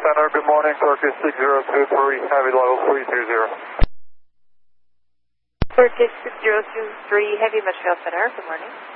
Center, good morning. Turkish 6023, heavy level 330. Turkish 6023, Heavy Montreal Center, good morning.